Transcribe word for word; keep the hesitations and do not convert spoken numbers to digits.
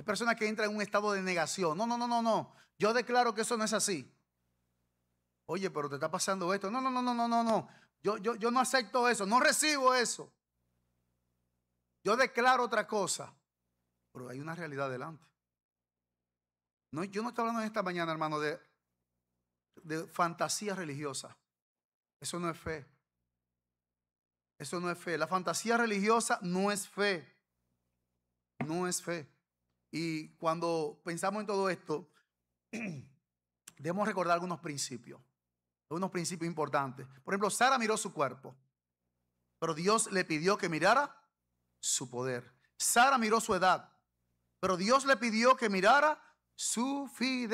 personas que entran en un estado de negación. No, no, no, no, no. Yo declaro que eso no es así. Oye, pero te está pasando esto. No, no, no, no, no, no, no. Yo, yo, yo no acepto eso. No recibo eso. Yo declaro otra cosa. Pero hay una realidad delante. No, yo no estoy hablando esta mañana, hermano, de, de fantasía religiosa. Eso no es fe. Eso no es fe. La fantasía religiosa no es fe. No es fe. Y cuando pensamos en todo esto, debemos recordar algunos principios. Algunos principios importantes. Por ejemplo, Sara miró su cuerpo, pero Dios le pidió que mirara su poder. Sara miró su edad, pero Dios le pidió que mirara su fidelidad.